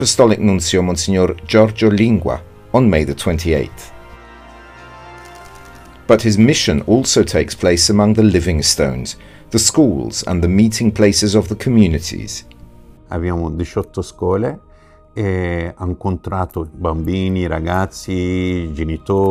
Apostolic Nuncio Monsignor Giorgio Lingua on May the 28th. But his mission also takes place among the living stones, the schools and the meeting places of the communities. Abbiamo 18 scuole e ha incontrato bambini, ragazzi, genitori.